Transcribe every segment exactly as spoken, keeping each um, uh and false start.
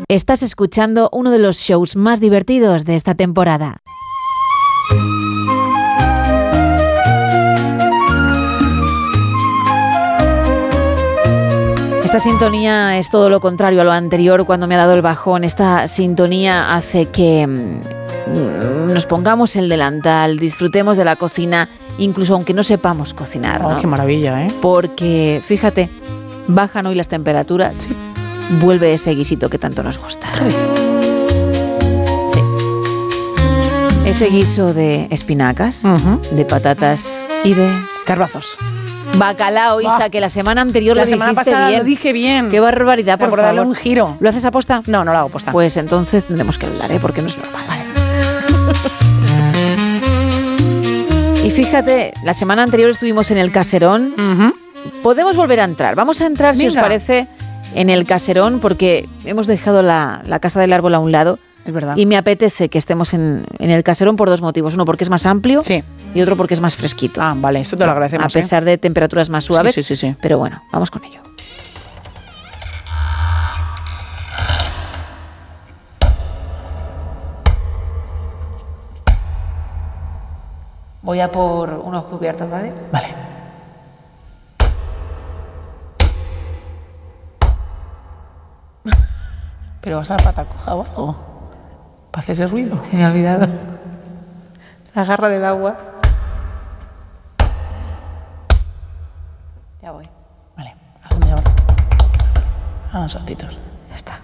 Estás escuchando uno de los shows más divertidos de esta temporada. Esta sintonía es todo lo contrario a lo anterior cuando me ha dado el bajón. Esta sintonía hace que nos pongamos el delantal, disfrutemos de la cocina, incluso aunque no sepamos cocinar, ¿no? Oh, qué maravilla, ¿eh? Porque, fíjate, bajan hoy las temperaturas, sí. Vuelve ese guisito que tanto nos gusta. Sí. Ese guiso de espinacas, uh-huh. de patatas y de... Garbazos. Bacalao, Isa, oh, que la semana anterior la lo semana dijiste pasada bien. Lo dije bien. Qué barbaridad, por, por favor. darle un giro. ¿Lo haces aposta? No, no lo hago aposta. Pues entonces tendremos que hablar, ¿eh? Porque no es normal. Vale. Y fíjate, la semana anterior estuvimos en el caserón. Uh-huh. Podemos volver a entrar. Vamos a entrar, Venga. Si os parece, en el caserón, porque hemos dejado la, la casa del árbol a un lado. Es verdad. Y me apetece que estemos en, en el caserón por dos motivos. Uno, porque es más amplio, sí. Y otro, porque es más fresquito. Ah, vale, eso te lo agradecemos. A pesar de temperaturas más suaves. Sí, sí, sí, sí. Pero bueno, vamos con ello. Voy a por unos cubiertos, ¿vale? Vale. ¿Pero vas a la pata coja o algo? ¿Para hacer ese ruido? Se me ha olvidado. La jarra del agua. Ya voy. Vale, ¿a dónde ahora? A unos saltitos. Ya está.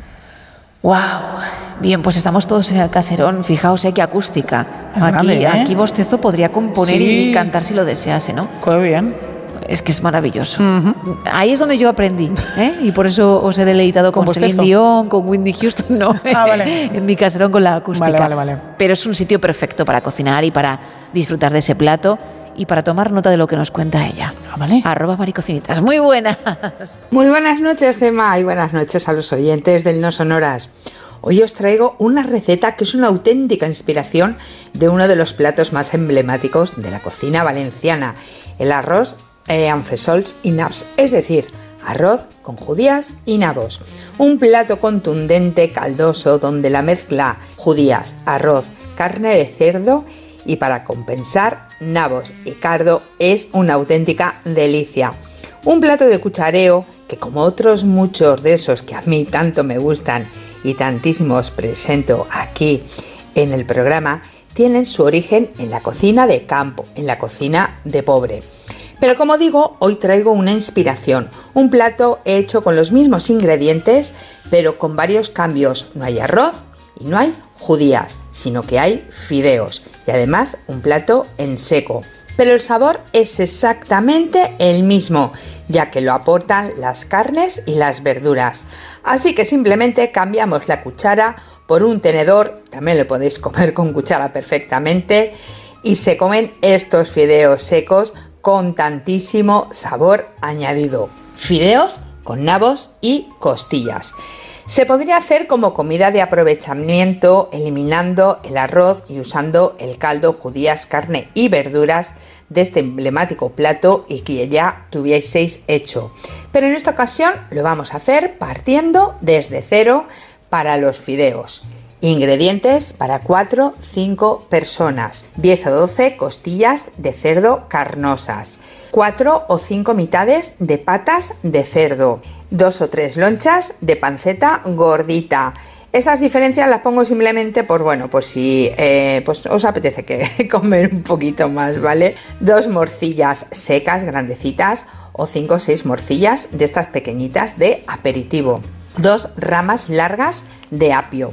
¡Wow! Bien, pues estamos todos en el caserón. Fijaos, ¿eh? Qué acústica. Es aquí, grande, ¿eh? Aquí Bostezo podría componer sí. y cantar si lo desease, ¿no? Qué bien. Es que es maravilloso. Uh-huh. Ahí es donde yo aprendí, ¿eh? Y por eso os he deleitado con, con Celine Dion, con Whitney Houston, no, ah, vale. en mi caserón con la acústica. Vale, vale, vale. Pero es un sitio perfecto para cocinar y para disfrutar de ese plato y para tomar nota de lo que nos cuenta ella. Ah, vale. Arroba Maricocinitas. Muy buenas. Muy buenas noches, Gemma, y buenas noches a los oyentes del No Sonoras. Hoy os traigo una receta que es una auténtica inspiración de uno de los platos más emblemáticos de la cocina valenciana, el arroz Eh, amb fesols y nabs, es decir, arroz con judías y nabos. Un plato contundente, caldoso, donde la mezcla judías, arroz, carne de cerdo y para compensar nabos y cardo es una auténtica delicia. Un plato de cuchareo que, como otros muchos de esos que a mí tanto me gustan y tantísimos presento aquí en el programa, tienen su origen en la cocina de campo, en la cocina de pobre. Pero como digo, hoy traigo una inspiración, un plato hecho con los mismos ingredientes, pero con varios cambios. No hay arroz y no hay judías, sino que hay fideos y además un plato en seco. Pero el sabor es exactamente el mismo, ya que lo aportan las carnes y las verduras. Así que simplemente cambiamos la cuchara por un tenedor, también lo podéis comer con cuchara perfectamente, y se comen estos fideos secos con tantísimo sabor añadido. Fideos con nabos y costillas. Se podría hacer como comida de aprovechamiento, eliminando el arroz y usando el caldo, judías, carne y verduras de este emblemático plato y que ya tuvieseis hecho. Pero en esta ocasión lo vamos a hacer partiendo desde cero para los fideos. Ingredientes para cuatro a cinco personas: diez o doce costillas de cerdo carnosas, cuatro o cinco mitades de patas de cerdo, dos o tres lonchas de panceta gordita. Estas diferencias las pongo simplemente por, bueno, pues si eh, pues os apetece que comer un poquito más, ¿vale? Dos morcillas secas, grandecitas, o cinco o seis morcillas de estas pequeñitas de aperitivo. Dos ramas largas de apio,